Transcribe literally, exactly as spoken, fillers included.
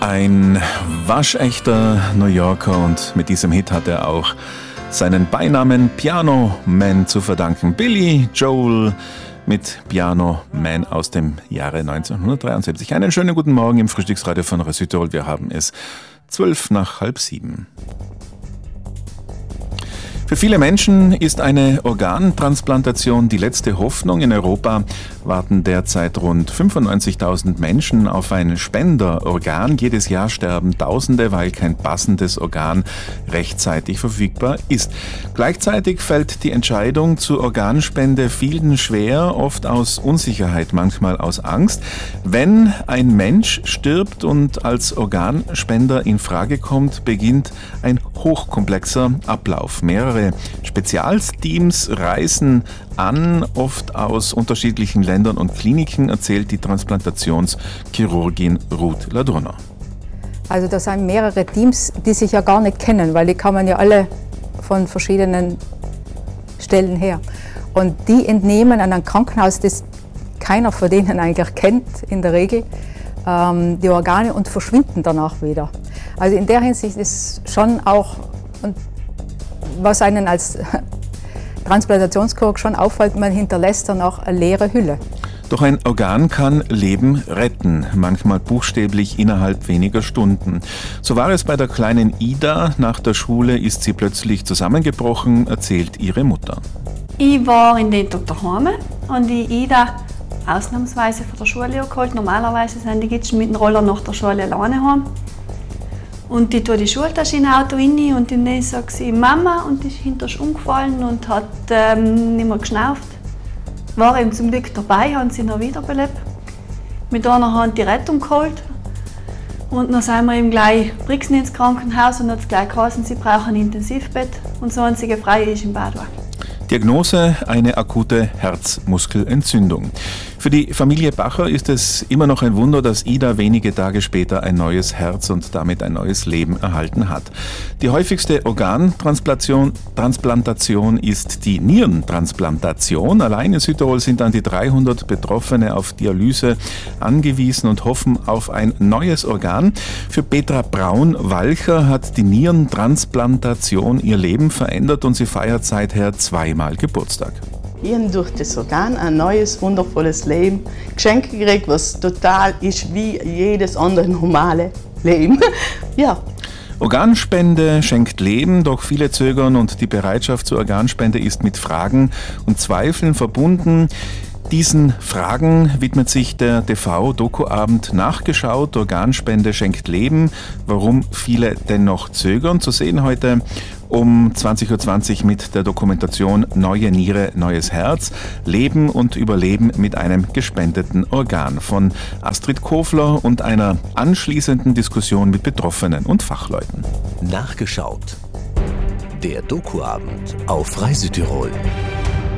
Ein waschechter New Yorker, und mit diesem Hit hat er auch seinen Beinamen Piano Man zu verdanken. Billy Joel mit Piano Man aus dem Jahre neunzehnhundertdreiundsiebzig. Einen schönen guten Morgen im Frühstücksradio von Radio Südtirol. Wir haben es zwölf nach halb sieben. Für viele Menschen ist eine Organtransplantation die letzte Hoffnung. In Europa warten derzeit rund fünfundneunzigtausend Menschen auf ein Spenderorgan. Jedes Jahr sterben Tausende, weil kein passendes Organ rechtzeitig verfügbar ist. Gleichzeitig fällt die Entscheidung zur Organspende vielen schwer, oft aus Unsicherheit, manchmal aus Angst. Wenn ein Mensch stirbt und als Organspender in Frage kommt, beginnt ein hochkomplexer Ablauf. Mehrere Spezialteams reisen an, oft aus unterschiedlichen Ländern und Kliniken, erzählt die Transplantationschirurgin Ruth Ladurner. Also das sind mehrere Teams, die sich ja gar nicht kennen, weil die kommen ja alle von verschiedenen Stellen her. Und die entnehmen an ein Krankenhaus, das keiner von denen eigentlich kennt in der Regel, ähm, die Organe und verschwinden danach wieder. Also in der Hinsicht ist schon auch, und was einen als Transplantationschirurg schon auffällt, man hinterlässt dann auch eine leere Hülle. Doch ein Organ kann Leben retten, manchmal buchstäblich innerhalb weniger Stunden. So war es bei der kleinen Ida. Nach der Schule ist sie plötzlich zusammengebrochen, erzählt ihre Mutter. Ich war in den Tag daheim und die Ida ausnahmsweise von der Schule geholt. Normalerweise sind die Gitschen mit dem Roller nach der Schule alleine heim. Und die tue die Schultasche in das Auto rein und dann sagt sie Mama, und die ist hinterher umgefallen und hat ähm, nicht mehr geschnauft. War eben zum Glück dabei, haben sie noch wiederbelebt. Mit einer Hand die Rettung geholt. Und dann sind wir eben gleich Brixen ins Krankenhaus und hat es gleich geheißen, sie brauchen ein Intensivbett. Und so einzige Freie ist im Bad. Diagnose: eine akute Herzmuskelentzündung. Für die Familie Bacher ist es immer noch ein Wunder, dass Ida wenige Tage später ein neues Herz und damit ein neues Leben erhalten hat. Die häufigste Organtransplantation Transplantation ist die Nierentransplantation. Allein in Südtirol sind an die dreihundert Betroffene auf Dialyse angewiesen und hoffen auf ein neues Organ. Für Petra Braun-Walcher hat die Nierentransplantation ihr Leben verändert und sie feiert seither zweimal Geburtstag. Ich habe durch das Organ ein neues, wundervolles Leben geschenkt gekriegt, was total ist wie jedes andere normale Leben. Ja. Organspende schenkt Leben, doch viele zögern und die Bereitschaft zur Organspende ist mit Fragen und Zweifeln verbunden. Diesen Fragen widmet sich der T V-Doku-Abend Nachgeschaut. Organspende schenkt Leben. Warum viele dennoch zögern. Zu sehen heute um zwanzig Uhr zwanzig mit der Dokumentation Neue Niere, neues Herz. Leben und Überleben mit einem gespendeten Organ von Astrid Kofler und einer anschließenden Diskussion mit Betroffenen und Fachleuten. Nachgeschaut. Der Doku-Abend auf Radio Südtirol.